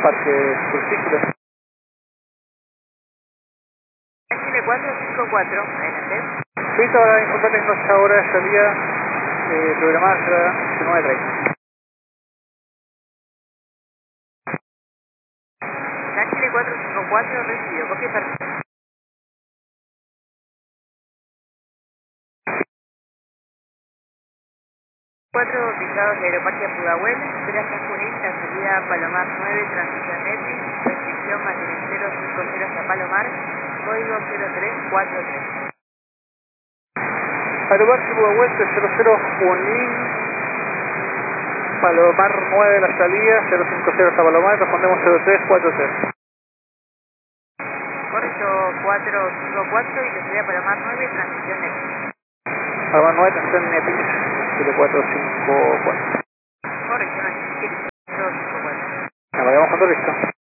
Parque Surcículo. Chile 454, adelante. Listo, ahora informarles nuestra hora de salida programada será 19:30. Chile 454, recibido, copia perfecto. 4 pisados de Aeroparque Pudahuel, gracias Junín, la salida Palomar 9, transición Netflix, restricción mantener 050 hasta Palomar, código 0343. Aeroparque Pudahuel 00 Junín, Palomar 9 la salida, 050 hasta Palomar, respondemos 0343. Correcto, 454 y la salida Palomar 9, transición Netflix. Palomar 9, transición Netflix, 0454. Correcto, no, 454. Vayamos cuando listo.